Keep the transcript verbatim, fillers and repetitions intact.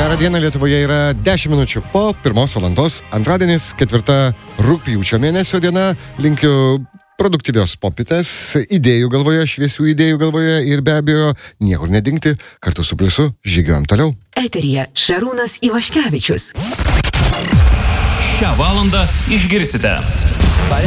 Gerą dieną, Lietuvoje yra dešimt minučių po pirmos valandos. Antradienis, ketvirta rugpjūčio mėnesio diena. Linkiu produktyvios popietės, idėjų galvoje, šviesių idėjų galvoje ir be abejo niekur nedingti. Kartu su Pliusu žygiuojam toliau. Eteryje Šarūnas Ivaškevičius. Šią valandą išgirsite.